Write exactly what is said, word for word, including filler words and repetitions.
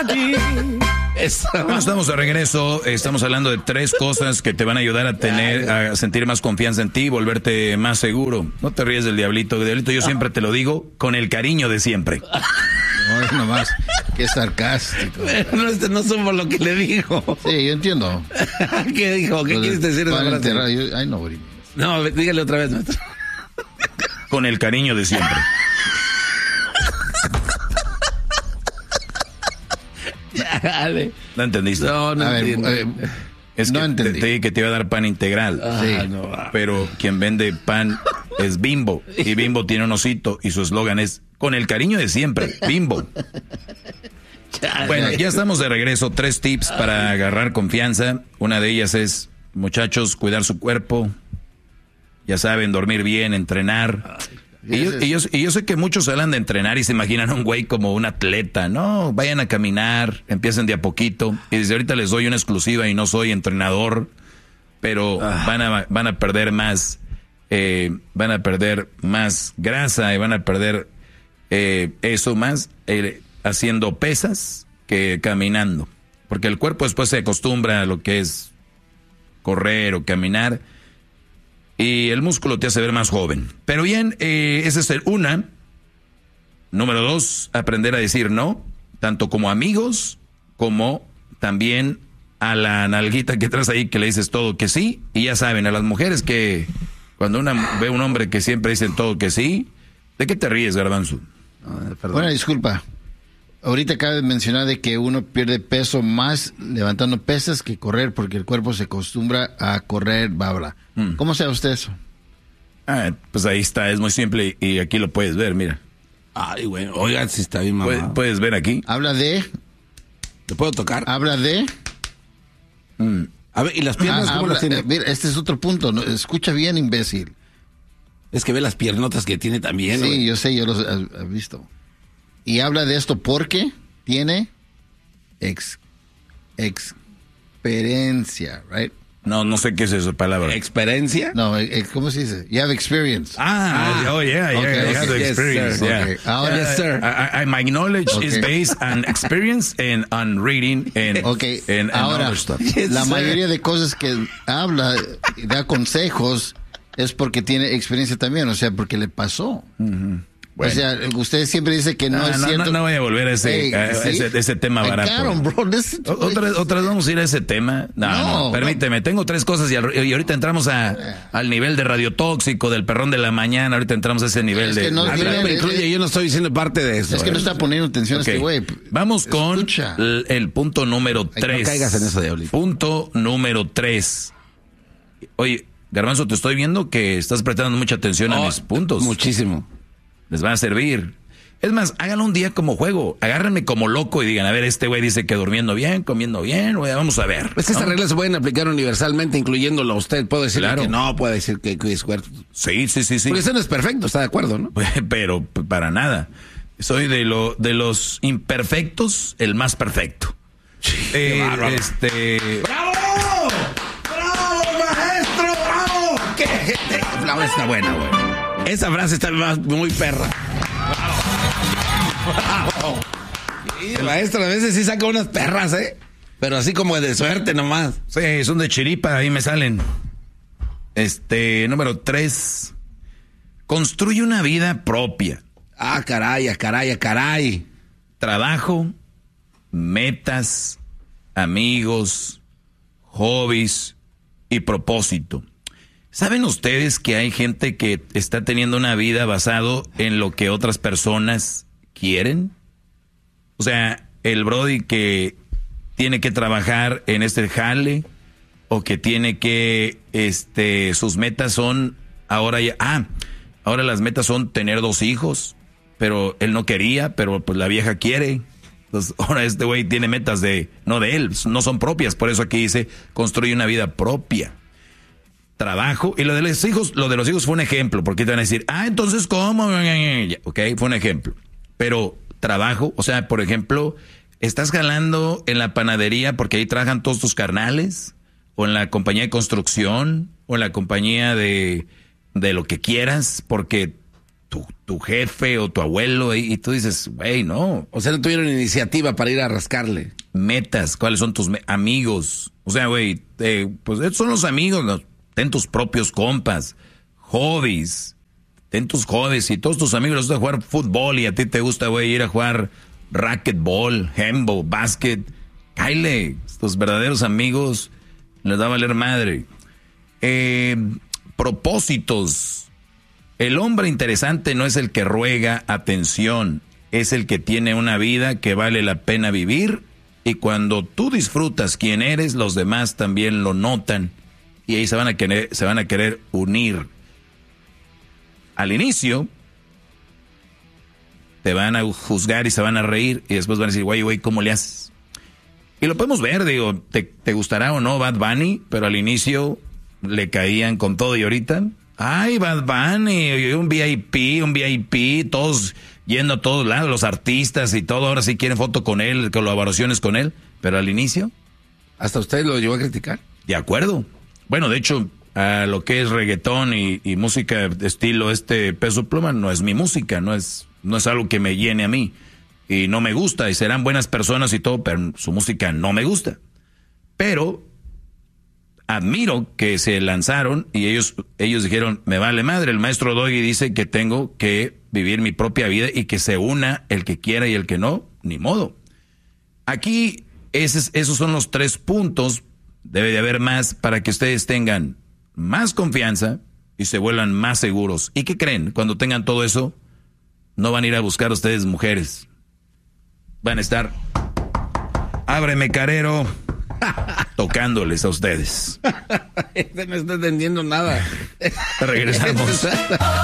Bueno, estamos de regreso. Estamos hablando de tres cosas que te van a ayudar a tener, a sentir más confianza en ti, volverte más seguro. No te ríes del diablito. El diablito, yo siempre te lo digo con el cariño de siempre. No, es nomás, qué sarcástico. No, este no somos lo que le dijo. Sí, yo entiendo. ¿Qué dijo? ¿Qué quieres decir? Ay, no, no, dígale otra vez, maestro. Con el cariño de siempre. Dale. ¿No entendiste? No, no ver, entiendo. Eh, es no que entendí. te dije que te iba a dar pan integral. Ah, sí. no. Pero quien vende pan es Bimbo. Y Bimbo tiene un osito y su eslogan es con el cariño de siempre, Bimbo. Bueno, ya estamos de regreso. Tres tips para agarrar confianza. Una de ellas es, muchachos, cuidar su cuerpo. Ya saben, dormir bien, entrenar. Y yo, y, yo, y yo sé que muchos hablan de entrenar y se imaginan a un güey como un atleta. No, vayan a caminar, empiecen de a poquito. Y desde ahorita les doy una exclusiva y no soy entrenador, pero ah. van, a, van a perder más, eh, van a perder más grasa y van a perder eh, eso más eh, haciendo pesas que caminando. Porque el cuerpo después se acostumbra a lo que es correr o caminar. Y el músculo te hace ver más joven. Pero bien, eh, esa es el una. Número dos, aprender a decir no, tanto como amigos, como también a la nalguita que traes ahí que le dices todo que sí. Y ya saben, a las mujeres que cuando una ve a un hombre que siempre dicen todo que sí, ¿de qué te ríes, Garbanzo? No, bueno, disculpa. Ahorita acaba de mencionar de que uno pierde peso más levantando pesas que correr porque el cuerpo se acostumbra a correr, babla. Mm. ¿Cómo sabe usted eso? Ah, pues ahí está, es muy simple y aquí lo puedes ver, mira. Ay, bueno, oigan si está bien, mamá. ¿Puedes, puedes ver aquí? Habla de... ¿Te puedo tocar? Habla de... Mm. A ver, ¿y las piernas ah, cómo habla, las tiene? Eh, mira, este es otro punto, ¿no? Escucha bien, imbécil. Es que ve las piernotas que tiene también. Sí, güey. yo sé, yo los he visto. Y habla de esto porque tiene ex, experiencia, right? No, no sé qué es esa palabra. ¿Experiencia? No, eh, ¿cómo se dice? You have experience. Ah, ah oh yeah, yeah, okay, I okay. have the Yes, experience. sir. Yeah. Okay. Ahora, yes, sir. I, I, my knowledge okay. is based on experience and on reading and, okay. and, and Ahora, other stuff. Yes, la sir. mayoría de cosas que habla y da consejos es porque tiene experiencia también, o sea, porque le pasó. Uh-huh. Bueno. O sea, usted siempre dice que no, no es no, cierto. No, no voy a volver a ese, hey, a, ¿sí? ese, ese tema barato. Caron, bro, ¿Otras, ¿Otras vamos a ir a ese tema? No, no, no permíteme. No. Tengo tres cosas y, y ahorita entramos a, al nivel de radiotóxico, del perrón de la mañana. Ahorita entramos a ese nivel es de... No, a mira, ver, me incluye, yo no estoy diciendo parte de eso. Es que ¿eh? no está poniendo atención okay. a este güey. Vamos con el, el punto número tres. No caigas en eso, diablito. Punto número tres. Oye, Garbanzo, te estoy viendo que estás prestando mucha atención oh, a mis puntos. Muchísimo. Les van a servir. Es más, háganlo un día como juego. Agárrenme como loco y digan, a ver, este güey dice que durmiendo bien, comiendo bien, güey, vamos a ver. Es que ¿no? estas reglas se pueden aplicar universalmente, incluyéndolo a usted. Puedo decir claro. que no, puede decir que es cuerpo. Sí, sí, sí, sí. Porque eso no es perfecto, está de acuerdo, ¿no? Pero para nada. Soy de lo de los imperfectos, el más perfecto. Sí, eh, qué este... ¡Bravo! ¡Bravo, maestro! ¡Bravo! ¿Qué? La frase está buena, güey. Esa frase está muy perra. Wow. Sí, el maestro a veces sí saca unas perras, ¿eh? Pero así como de suerte nomás. Sí, son de chiripa, ahí me salen. Este, número tres. Construye una vida propia. Ah, caray, ah, caray, ah, caray. Trabajo, metas, amigos, hobbies y propósito. ¿Saben ustedes que hay gente que está teniendo una vida basado en lo que otras personas quieren? O sea, el brody que tiene que trabajar en este jale o que tiene que, este, sus metas son ahora ya, ah, ahora las metas son tener dos hijos, pero él no quería, pero pues la vieja quiere. Entonces ahora este güey tiene metas de, no de él, no son propias, por eso aquí dice, construye una vida propia. Trabajo, y lo de los hijos, lo de los hijos fue un ejemplo, porque te van a decir, ah, entonces, ¿cómo? Ok, fue un ejemplo. Pero trabajo, o sea, por ejemplo, estás jalando en la panadería porque ahí trabajan todos tus carnales, o en la compañía de construcción, o en la compañía de, de lo que quieras, porque tu, tu jefe o tu abuelo y, y tú dices, güey, no. O sea, no tuvieron iniciativa para ir a rascarle. Metas, ¿cuáles son tus me- amigos? O sea, güey, eh, pues estos son los amigos, ¿no? Ten tus propios compas, hobbies, ten tus hobbies. Y todos tus amigos les gusta jugar fútbol y a ti te gusta, güey, ir a jugar racquetball, handball, básquet. Cáile, tus verdaderos amigos les va a valer madre. Eh, propósitos. El hombre interesante no es el que ruega atención, es el que tiene una vida que vale la pena vivir, y cuando tú disfrutas quién eres, los demás también lo notan y ahí se van a querer, se van a querer unir. Al inicio te van a juzgar y se van a reír y después van a decir, güey, güey, ¿cómo le haces? Y lo podemos ver, digo, te, te gustará o no Bad Bunny, pero al inicio le caían con todo y ahorita, ay, Bad Bunny, un V I P, un V I P, todos yendo a todos lados, los artistas y todo, ahora sí quieren foto con él, colaboraciones con él, pero al inicio... ¿Hasta usted lo llegó a criticar? De acuerdo. Bueno, de hecho, a lo que es reggaetón y, y música de estilo este Peso Pluma no es mi música, no es, no es algo que me llene a mí. Y no me gusta, y serán buenas personas y todo, pero su música no me gusta. Pero admiro que se lanzaron y ellos, ellos dijeron, me vale madre, el maestro Doggy dice que tengo que vivir mi propia vida y que se una el que quiera y el que no, ni modo. Aquí esos, esos son los tres puntos, debe de haber más para que ustedes tengan más confianza y se vuelvan más seguros. ¿Y qué creen? Cuando tengan todo eso, no van a ir a buscar a ustedes mujeres. Van a estar, ábreme carero, tocándoles a ustedes. Este no está entendiendo nada. Regresamos.